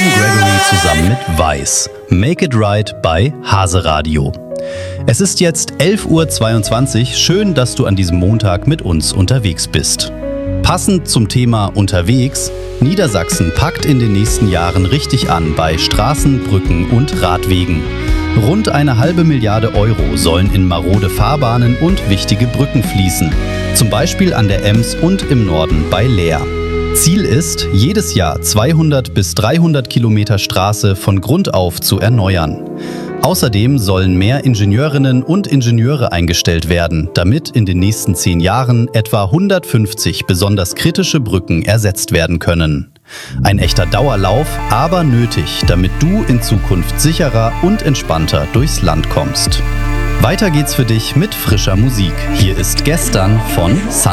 Gregory zusammen mit Weiß. Make It Right bei Hase Radio. Es ist jetzt 11:22 Uhr. Schön, dass du an diesem Montag mit uns unterwegs bist. Passend zum Thema unterwegs: Niedersachsen packt in den nächsten Jahren richtig an bei Straßen, Brücken und Radwegen. Rund 1,5 Milliarde Euro sollen in marode Fahrbahnen und wichtige Brücken fließen. Zum Beispiel an der Ems und im Norden bei Leer. Ziel ist, jedes Jahr 200 bis 300 Kilometer Straße von Grund auf zu erneuern. Außerdem sollen mehr Ingenieurinnen und Ingenieure eingestellt werden, damit in den nächsten 10 Jahren etwa 150 besonders kritische Brücken ersetzt werden können. Ein echter Dauerlauf, aber nötig, damit du in Zukunft sicherer und entspannter durchs Land kommst. Weiter geht's für dich mit frischer Musik. Hier ist Gestern von Sun.